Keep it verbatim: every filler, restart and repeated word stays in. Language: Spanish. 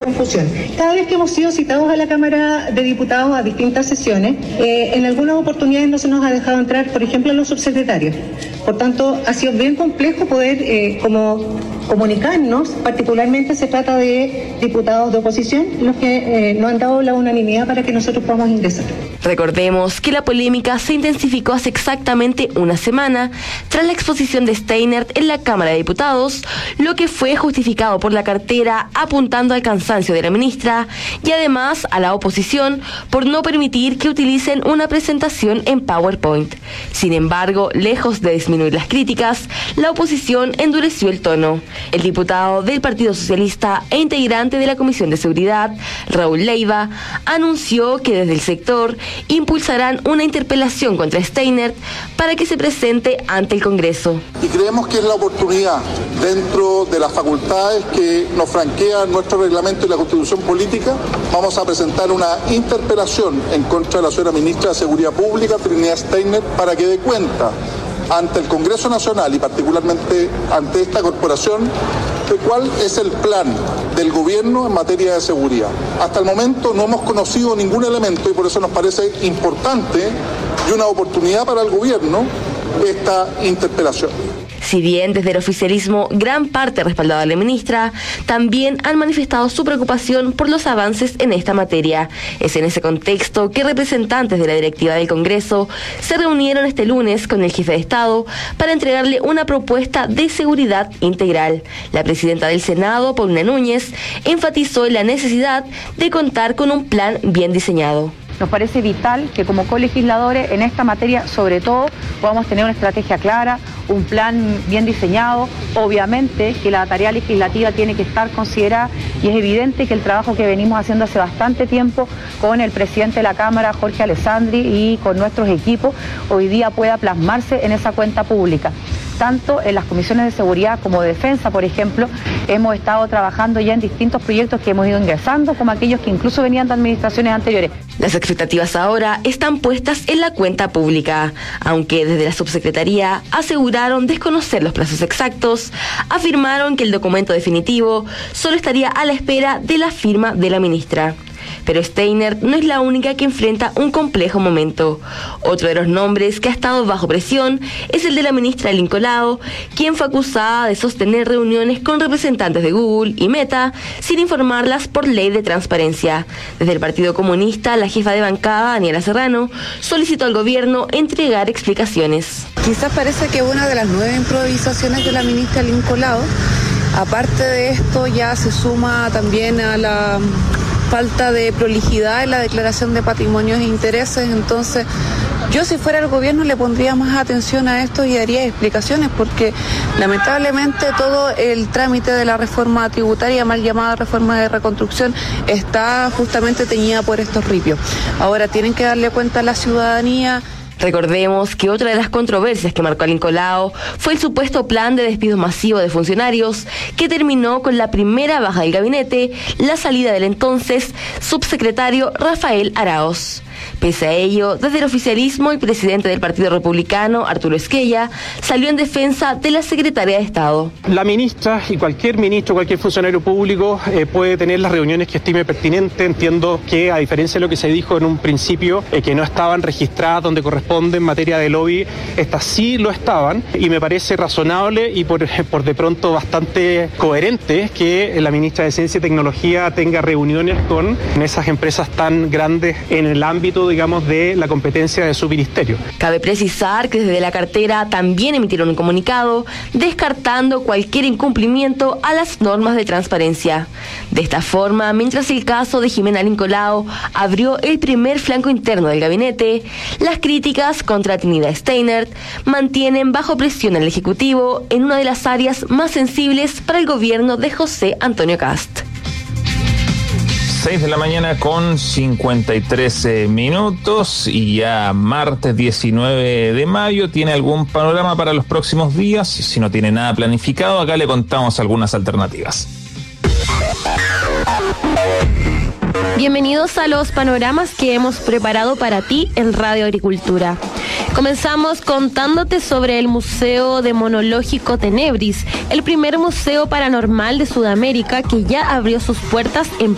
confusión. Cada vez que hemos sido citados a la Cámara de Diputados a distintas sesiones, eh, en algunas oportunidades no se nos ha dejado entrar, por ejemplo, a los subsecretarios. Por tanto, ha sido bien complejo poder eh, como comunicarnos, particularmente se trata de diputados de oposición, los que eh, no han dado la unanimidad para que nosotros podamos ingresar. Recordemos que la polémica se intensificó hace exactamente una semana tras la exposición de Steinert en la Cámara de Diputados, lo que fue justificado por la cartera apuntando al cansancio de la ministra y además a la oposición por no permitir que utilicen una presentación en PowerPoint. Sin embargo, lejos de disminuir las críticas, la oposición endureció el tono. El diputado del Partido Socialista e integrante de la Comisión de Seguridad, Raúl Leiva, anunció que desde el sector impulsarán una interpelación contra Steinert para que se presente ante el Congreso. Y creemos que es la oportunidad, dentro de las facultades que nos franquean nuestro reglamento y la Constitución política, vamos a presentar una interpelación en contra de la señora ministra de Seguridad Pública, Trinidad Steinert, para que dé cuenta ante el Congreso Nacional y particularmente ante esta corporación de cuál es el plan del gobierno en materia de seguridad. Hasta el momento no hemos conocido ningún elemento y por eso nos parece importante y una oportunidad para el gobierno esta interpelación. Si bien desde el oficialismo gran parte ha respaldado a la ministra, también han manifestado su preocupación por los avances en esta materia. Es en ese contexto que representantes de la directiva del Congreso se reunieron este lunes con el jefe de Estado para entregarle una propuesta de seguridad integral. La presidenta del Senado, Paulina Núñez, enfatizó en la necesidad de contar con un plan bien diseñado. Nos parece vital que como colegisladores en esta materia, sobre todo, podamos tener una estrategia clara, un plan bien diseñado. Obviamente que la tarea legislativa tiene que estar considerada y es evidente que el trabajo que venimos haciendo hace bastante tiempo con el presidente de la Cámara, Jorge Alessandri, y con nuestros equipos, hoy día pueda plasmarse en esa cuenta pública. Tanto en las comisiones de seguridad como de defensa, por ejemplo, hemos estado trabajando ya en distintos proyectos que hemos ido ingresando, como aquellos que incluso venían de administraciones anteriores. Las expectativas ahora están puestas en la cuenta pública, aunque desde la subsecretaría aseguraron desconocer los plazos exactos, afirmaron que el documento definitivo solo estaría a la espera de la firma de la ministra. Pero Steinert no es la única que enfrenta un complejo momento. Otro de los nombres que ha estado bajo presión es el de la ministra Lynn Colao, quien fue acusada de sostener reuniones con representantes de Google y Meta sin informarlas por ley de transparencia. Desde el Partido Comunista, la jefa de bancada, Daniela Serrano, solicitó al gobierno entregar explicaciones. Quizás parece que una de las nueve improvisaciones de la ministra Lynn Colao, aparte de esto, ya se suma también a la falta de prolijidad en la declaración de patrimonios e intereses. Entonces, yo si fuera el gobierno le pondría más atención a esto y daría explicaciones, porque lamentablemente todo el trámite de la reforma tributaria, mal llamada reforma de reconstrucción, está justamente teñida por estos ripios. Ahora tienen que darle cuenta a la ciudadanía. Recordemos que otra de las controversias que marcó a Lynn Colao fue el supuesto plan de despido masivo de funcionarios que terminó con la primera baja del gabinete, la salida del entonces subsecretario Rafael Araoz. Pese a ello, desde el oficialismo, el presidente del Partido Republicano, Arturo Esquella, salió en defensa de la secretaria de Estado. La ministra y cualquier ministro, cualquier funcionario público eh, puede tener las reuniones que estime pertinente. Entiendo que, a diferencia de lo que se dijo en un principio, eh, que no estaban registradas donde corresponde en materia de lobby, estas sí lo estaban, y me parece razonable y por, por de pronto bastante coherente que la ministra de Ciencia y Tecnología tenga reuniones con esas empresas tan grandes en el ámbito, digamos, de la competencia de su ministerio. Cabe precisar que desde la cartera también emitieron un comunicado descartando cualquier incumplimiento a las normas de transparencia. De esta forma, mientras el caso de Jimena Lynn Colao abrió el primer flanco interno del gabinete, las críticas contra Trinidad Steinert mantienen bajo presión al Ejecutivo en una de las áreas más sensibles para el gobierno de José Antonio Kast. seis de la mañana con cincuenta y tres minutos y ya martes diecinueve de mayo. ¿Tiene algún panorama para los próximos días? Si no tiene nada planificado, acá le contamos algunas alternativas. Bienvenidos a los panoramas que hemos preparado para ti en Radio Agricultura. Comenzamos contándote sobre el Museo Demonológico Tenebris, el primer museo paranormal de Sudamérica que ya abrió sus puertas en